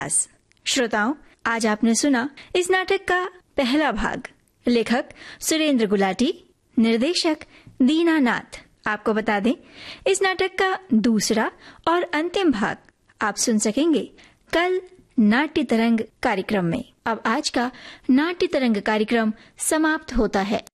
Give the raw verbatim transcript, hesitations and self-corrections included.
श्रोताओं, आज आपने सुना इस नाटक का पहला भाग। लेखक सुरेंद्र गुलाटी, निर्देशक दीनानाथ। आपको बता दें, इस नाटक का दूसरा और अंतिम भाग आप सुन सकेंगे कल नाट्य तरंग कार्यक्रम में। अब आज का नाट्य तरंग कार्यक्रम समाप्त होता है।